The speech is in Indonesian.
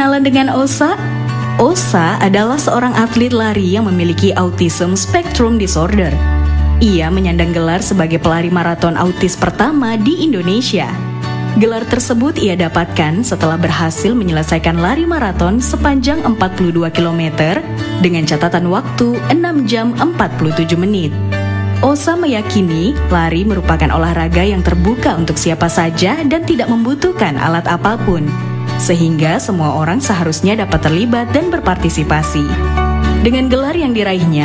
kenalan dengan Osa? Osa adalah seorang atlet lari yang memiliki autism spectrum disorder. Ia menyandang gelar sebagai pelari maraton autis pertama di Indonesia. Gelar tersebut ia dapatkan setelah berhasil menyelesaikan lari maraton sepanjang 42 km dengan catatan waktu 6 jam 47 menit. Osa meyakini lari merupakan olahraga yang terbuka untuk siapa saja dan tidak membutuhkan alat apapun, sehingga semua orang seharusnya dapat terlibat dan berpartisipasi. Dengan gelar yang diraihnya,